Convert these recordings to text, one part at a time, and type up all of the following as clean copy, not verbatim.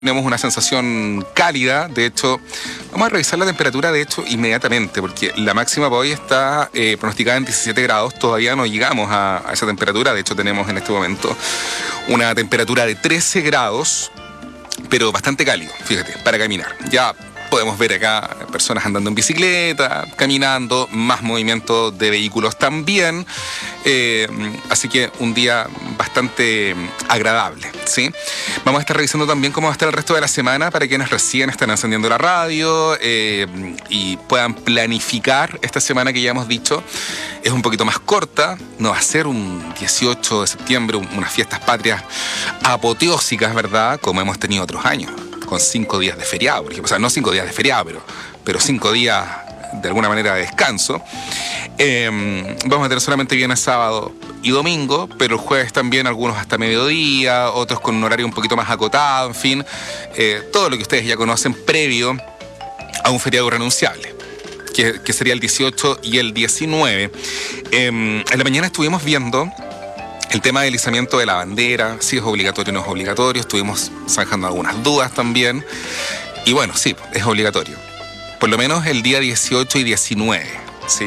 Tenemos una sensación cálida, de hecho, vamos a revisar la temperatura, de hecho, inmediatamente, porque la máxima para hoy está pronosticada en 17 grados, todavía no llegamos a esa temperatura, de hecho tenemos en este momento una temperatura de 13 grados, pero bastante cálido, fíjate, para caminar. Ya podemos ver acá personas andando en bicicleta, caminando, más movimiento de vehículos también, así que un día bastante agradable, ¿sí? Vamos a estar revisando también cómo va a estar el resto de la semana para quienes recién están encendiendo la radio y puedan planificar esta semana que ya hemos dicho. Es un poquito más corta, no va a ser un 18 de septiembre, unas fiestas patrias apoteósicas, ¿verdad? Como hemos tenido otros años, con 5 días de feriado, por ejemplo. O sea, no 5 días de feriado, pero 5 días de alguna manera de descanso. Vamos a tener solamente viernes, sábado y domingo, pero el jueves también algunos hasta mediodía, otros con un horario un poquito más acotado, en fin, todo lo que ustedes ya conocen previo a un feriado renunciable, que sería el 18 y el 19. En la mañana estuvimos viendo el tema del izamiento de la bandera, si es obligatorio o no es obligatorio, estuvimos zanjando algunas dudas también, y bueno, sí, es obligatorio, por lo menos el día 18 y 19, ¿sí?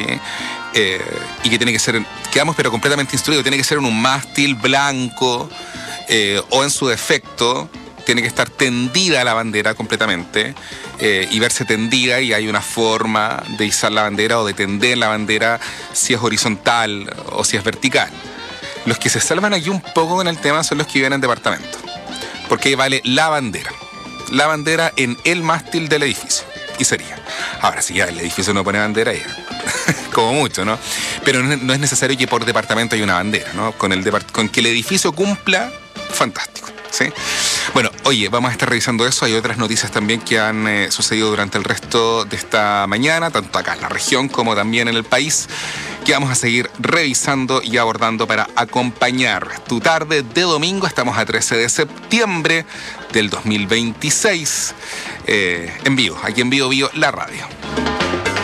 Y que tiene que ser, quedamos pero completamente instruidos, tiene que ser en un mástil blanco, o en su defecto, tiene que estar tendida la bandera completamente, y verse tendida, y hay una forma de izar la bandera o de tender la bandera, si es horizontal o si es vertical. Los que se salvan aquí un poco con el tema son los que viven en departamento, porque ahí vale la bandera en el mástil del edificio, y sería. Ahora, si ya el edificio no pone bandera, ya como mucho, ¿no? Pero no es necesario que por departamento haya una bandera, ¿no? Con que el edificio cumpla, fantástico, ¿sí? Bueno, oye, vamos a estar revisando eso. Hay otras noticias también que han sucedido durante el resto de esta mañana, tanto acá en la región como también en el país, que vamos a seguir revisando y abordando para acompañar tu tarde de domingo. Estamos a 13 de septiembre del 2026, en vivo, aquí en Bio Bio, la radio.